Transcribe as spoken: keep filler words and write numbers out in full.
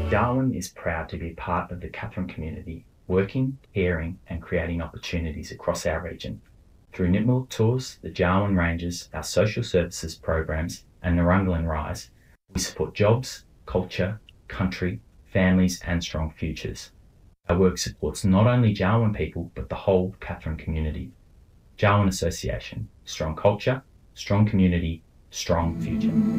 Darwin is proud to be part of the Katherine community, working, caring and creating opportunities across our region. Through Nipmuc Tours, the Darwin Rangers, our social services programs and Narunglan Rise, we support jobs, culture, country, families and strong futures. Our work supports not only Darwin people but the whole Katherine community. Darwin Association, strong culture, strong community, strong future.